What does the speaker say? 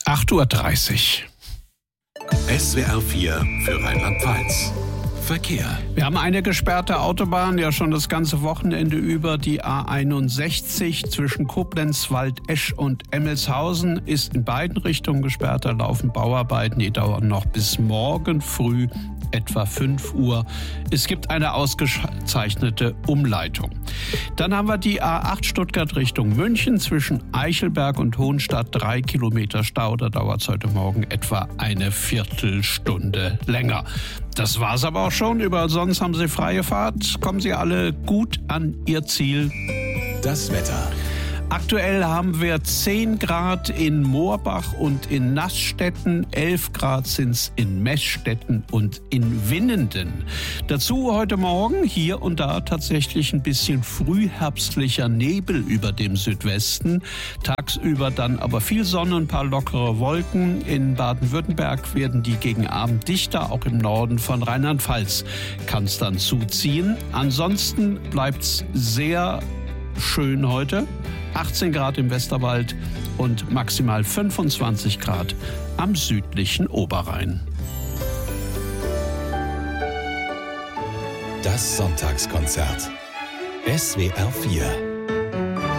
8:30 Uhr. SWR 4 für Rheinland-Pfalz. Verkehr. Wir haben eine gesperrte Autobahn, ja schon das ganze Wochenende über. Die A61 zwischen Koblenz, Waldesch und Emmelshausen ist in beiden Richtungen gesperrt. Da laufen Bauarbeiten, die dauern noch bis morgen früh, etwa 5 Uhr. Es gibt eine ausgezeichnete Umleitung. Dann haben wir die A8 Stuttgart Richtung München zwischen Eichelberg und Hohenstadt, 3 Kilometer Stau. Da dauert es heute Morgen etwa eine Viertelstunde länger. Das war's aber auch schon. Überall sonst haben Sie freie Fahrt. Kommen Sie alle gut an Ihr Ziel. Das Wetter. Aktuell haben wir 10 Grad in Moorbach und in Nassstetten, 11 Grad sind's in Meßstetten und in Winnenden. Dazu heute Morgen hier und da tatsächlich ein bisschen frühherbstlicher Nebel über dem Südwesten. Tagsüber dann aber viel Sonne und ein paar lockere Wolken. In Baden-Württemberg werden die gegen Abend dichter, auch im Norden von Rheinland-Pfalz kann es dann zuziehen. Ansonsten bleibt's sehr schön heute. 18 Grad im Westerwald und maximal 25 Grad am südlichen Oberrhein. Das Sonntagskonzert. SWR 4